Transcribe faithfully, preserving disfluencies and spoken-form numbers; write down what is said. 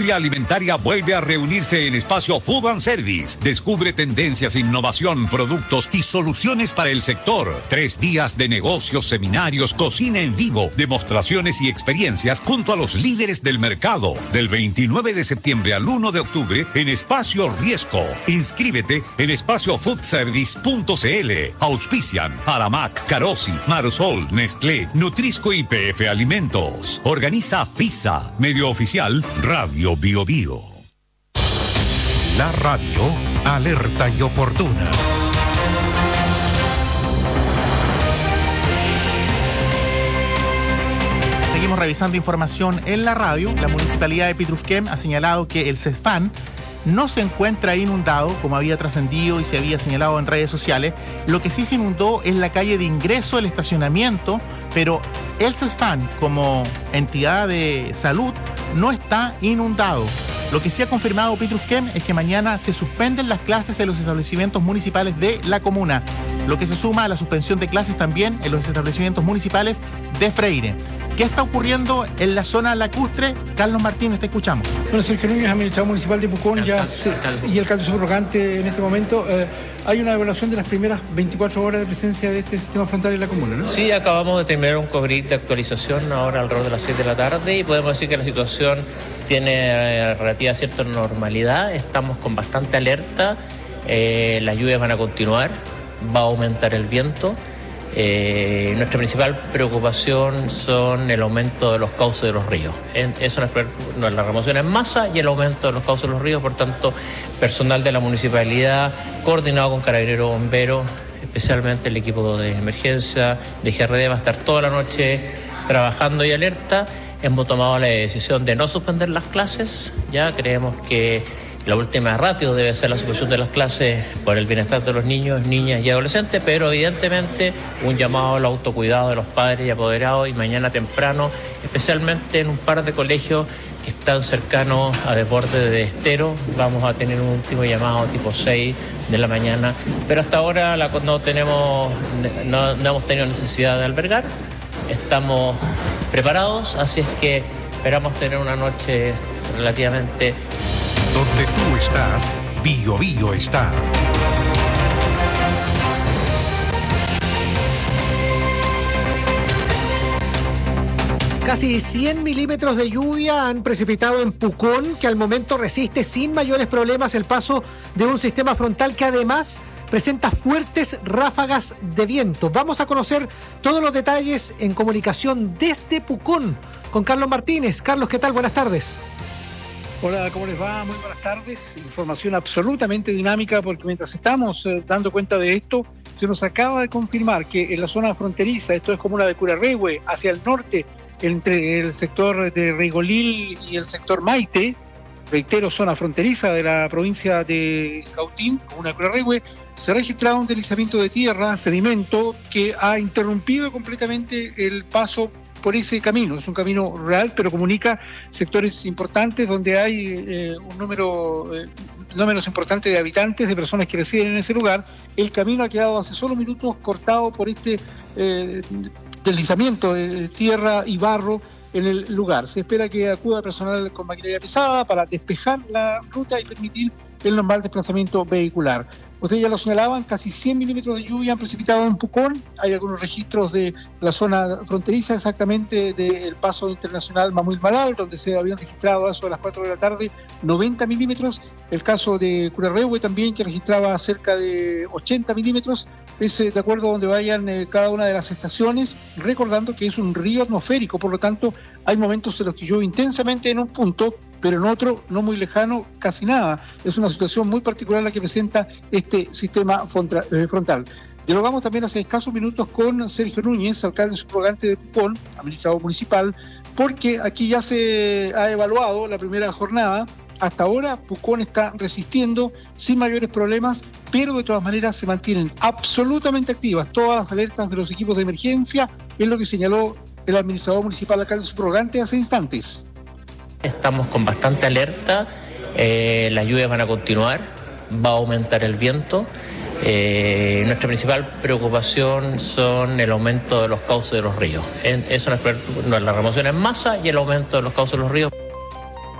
industria alimentaria vuelve a reunirse en Espacio Food and Service. Descubre tendencias, innovación, productos y soluciones para el sector. Tres días de negocios, seminarios, cocina en vivo, demostraciones y experiencias junto a los líderes del mercado. Del veintinueve de septiembre al uno de octubre en Espacio Riesco. Inscríbete en espacio food service punto c l. Auspician Aramac, Carosi, Marosol, Nestlé, Nutrisco y P F Alimentos. Organiza FISA. Medio oficial Radio Bio Bio. La radio alerta y oportuna. Seguimos revisando información en la radio. La Municipalidad de Pitrufquén ha señalado que el CESFAN no se encuentra inundado, como había trascendido y se había señalado en redes sociales. Lo que sí se inundó es la calle de ingreso, el estacionamiento, pero el CESFAN, como entidad de salud, no está inundado. Lo que sí ha confirmado Pitrufquén es que mañana se suspenden las clases en los establecimientos municipales de la comuna, lo que se suma a la suspensión de clases también en los establecimientos municipales de Freire. ¿Qué está ocurriendo en la zona lacustre? Carlos Martínez, te escuchamos. Bueno, Sergio Núñez, administrador municipal de Pucón, ya se, y alcalde subrogante en este momento. Eh, hay una evaluación de las primeras veinticuatro horas de presencia de este sistema frontal en la comuna, ¿no? Sí, acabamos de terminar un cobrito de actualización ahora alrededor de las siete de la tarde y podemos decir que la situación tiene eh, relativa cierta normalidad. Estamos con bastante alerta. Eh, las lluvias van a continuar, va a aumentar el viento. Eh, nuestra principal preocupación son el aumento de los cauces de los ríos. En, eso no es, no es la remoción en masa y el aumento de los cauces de los ríos. Por tanto, personal de la municipalidad, coordinado con Carabineros, Bomberos, especialmente el equipo de emergencia de G R D, va a estar toda la noche trabajando y alerta. Hemos tomado la decisión de no suspender las clases. Ya creemos que la última ratio debe ser la suspensión de las clases por el bienestar de los niños, niñas y adolescentes, pero evidentemente un llamado al autocuidado de los padres y apoderados, y mañana temprano, especialmente en un par de colegios que están cercanos a desborde de estero, vamos a tener un último llamado tipo seis de la mañana, pero hasta ahora la, no tenemos, no, no hemos tenido necesidad de albergar, estamos preparados, así es que esperamos tener una noche relativamente... Donde tú estás, Bio Bio está. Casi cien milímetros de lluvia han precipitado en Pucón, que al momento resiste sin mayores problemas el paso de un sistema frontal que además presenta fuertes ráfagas de viento. Vamos a conocer todos los detalles en comunicación desde Pucón con Carlos Martínez. Carlos, ¿qué tal? Buenas tardes. Hola, ¿cómo les va? Muy buenas tardes. Información absolutamente dinámica porque mientras estamos eh, dando cuenta de esto, se nos acaba de confirmar que en la zona fronteriza, esto es comuna de Curarrehue, hacia el norte, entre el sector de Rigolil y el sector Maite, reitero, zona fronteriza de la provincia de Cautín, comuna de Curarrehue, se ha registrado un deslizamiento de tierra, sedimento, que ha interrumpido completamente el paso por ese camino. Es un camino real, pero comunica sectores importantes donde hay eh, un número eh, no menos importante de habitantes, de personas que residen en ese lugar. El camino ha quedado hace solo minutos cortado por este eh, deslizamiento de tierra y barro en el lugar. Se espera que acuda personal con maquinaria pesada para despejar la ruta y permitir el normal desplazamiento vehicular. Ustedes ya lo señalaban, casi cien milímetros de lluvia han precipitado en Pucón. Hay algunos registros de la zona fronteriza, exactamente del paso internacional Mamuil-Malal, donde se habían registrado a eso de las cuatro de la tarde noventa milímetros. El caso de Curarrehue también, que registraba cerca de ochenta milímetros. Es de acuerdo a donde vayan eh, cada una de las estaciones, recordando que es un río atmosférico, por lo tanto hay momentos en los que llueve intensamente en un punto, pero en otro, no muy lejano, casi nada. Es una situación muy particular la que presenta este sistema frontal. Dialogamos también hace escasos minutos con Sergio Núñez, alcalde subrogante de Pucón, administrador municipal, porque aquí ya se ha evaluado la primera jornada. Hasta ahora Pucón está resistiendo sin mayores problemas, pero de todas maneras se mantienen absolutamente activas todas las alertas de los equipos de emergencia, es lo que señaló el administrador municipal alcalde subrogante hace instantes. Estamos con bastante alerta, eh, las lluvias van a continuar, va a aumentar el viento. Eh, nuestra principal preocupación son el aumento de los cauces de los ríos. En, eso no es, no es la remoción en masa y el aumento de los cauces de los ríos.